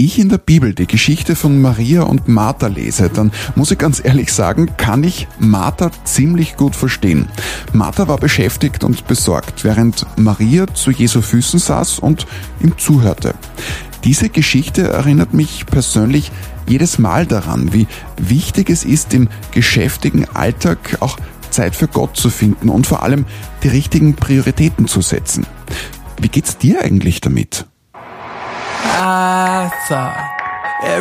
ich in der Bibel die Geschichte von Maria und Martha lese, dann muss ich ganz ehrlich sagen, kann ich Martha ziemlich gut verstehen. Martha war beschäftigt und besorgt, während Maria zu Jesu Füßen saß und ihm zuhörte. Diese Geschichte erinnert mich persönlich jedes Mal daran, wie wichtig es ist, im geschäftigen Alltag auch Zeit für Gott zu finden und vor allem die richtigen Prioritäten zu setzen. Wie geht's dir eigentlich damit? I thought